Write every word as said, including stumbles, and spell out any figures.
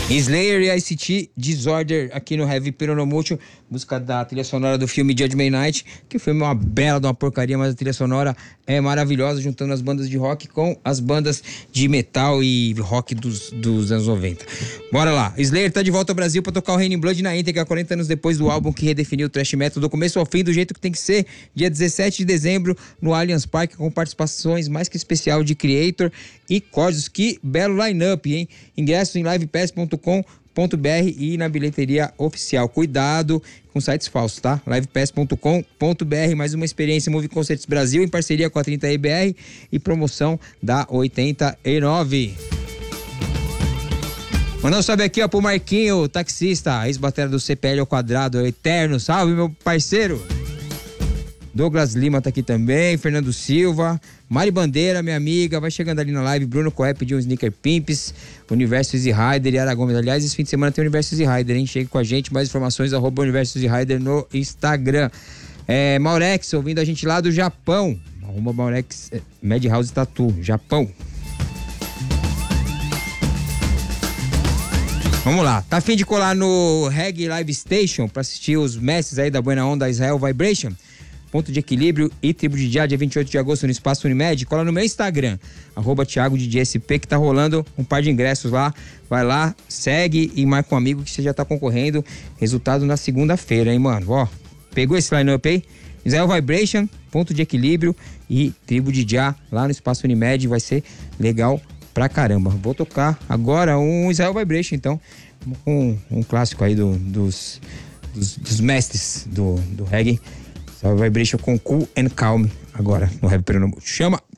Slayer e I C T Disorder aqui no Heavy Peronomútil, música da trilha sonora do filme Judgment Night, que o filme é uma bela de uma porcaria, mas a trilha sonora é maravilhosa, juntando as bandas de rock com as bandas de metal e rock dos, dos anos noventa. Bora lá, Slayer tá de volta ao Brasil pra tocar o Raining Blood na íntegra, quarenta anos depois do álbum que redefiniu o thrash metal do começo ao fim, do jeito que tem que ser, dia dezessete de dezembro no Allianz Parque, com participações mais que especial de Creator e Corsos. Que belo line-up, hein? Ingressos em livepass ponto com ponto br e na bilheteria oficial. Cuidado com sites falsos, tá? livepass ponto com ponto br, mais uma experiência Move Concerts Brasil em parceria com a trinta E B R e promoção da oitenta e nove. Mandar um salve aqui, ó, pro Marquinho, taxista, ex-batera do C P L ao quadrado, eterno. Salve, meu parceiro! Douglas Lima tá aqui também, Fernando Silva, Mari Bandeira, minha amiga, vai chegando ali na live, Bruno Coé pediu um Sneaker Pimps, Universo Easy Rider e Ara Gomes. Aliás, esse fim de semana tem Universo Easy Rider, hein? Chegue com a gente, mais informações, arroba Universo Easy Rider no Instagram. É, Maurex, ouvindo a gente lá do Japão, arroba Maurex, é, Madhouse Tattoo, Japão. Vamos lá, tá a fim de colar no Reggae Live Station pra assistir os mestres aí da Buena Onda Israel Vibration? Ponto de Equilíbrio e Tribo de Dia, dia vinte e oito de agosto no Espaço Unimed. Cola no meu Instagram, arroba Thiago D J S P, que tá rolando um par de ingressos lá. Vai lá, segue e marca um amigo que você já tá concorrendo. Resultado na segunda-feira, hein, mano? Ó, pegou esse line-up aí? Israel Vibration, Ponto de Equilíbrio e Tribo de Dia lá no Espaço Unimed. Vai ser legal pra caramba. Vou tocar agora um Israel Vibration, então. Um, um clássico aí do, dos, dos, dos mestres do, do reggae. Vibration com Cool and Calm agora no Heavy Peronomútil. Chama!